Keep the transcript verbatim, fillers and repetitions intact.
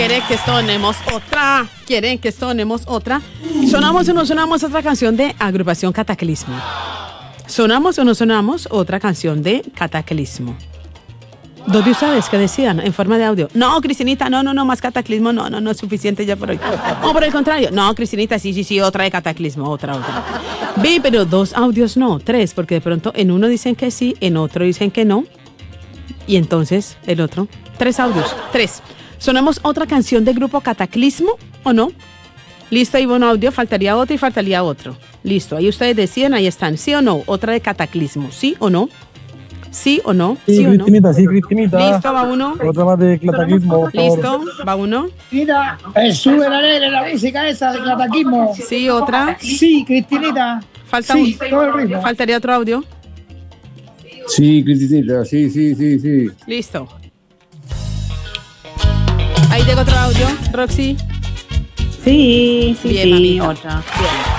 ¿Quieren que sonemos otra? ¿Quieren que sonemos otra? ¿Sonamos o no sonamos otra canción de Agrupación Cataclismo? ¿Sonamos o no sonamos otra canción de Cataclismo? Dos de ustedes que decían en forma de audio. No, Cristinita, no, no, no, más Cataclismo, no, no, no es suficiente ya por hoy. O por el contrario, no, Cristinita, sí, sí, sí, otra de Cataclismo, otra, otra. Ve, pero dos audios no, tres, porque de pronto en uno dicen que sí, en otro dicen que no. Y entonces el otro, tres audios, tres. ¿Sonamos otra canción del grupo Cataclismo o no? Listo, ahí va un audio, faltaría otro y faltaría otro. Listo, ahí ustedes decían, ahí están, ¿sí o no? Otra de Cataclismo, ¿sí o no? ¿Sí o no? Sí, ¿Sí o no? Cristinita, sí, Cristinita. Listo, va uno. Otra más de Cataclismo, por favor. Listo, va uno. Mira, eh, sube la alegre la música esa de Cataclismo. Sí, otra. Sí, Cristinita. Falta Sí, un- todo el ritmo. Faltaría otro audio. Sí, Cristinita, sí, sí, sí, sí. Listo. Ahí llega otro audio, Roxy. Sí, sí, Bien, sí, mamita. otra. Bien.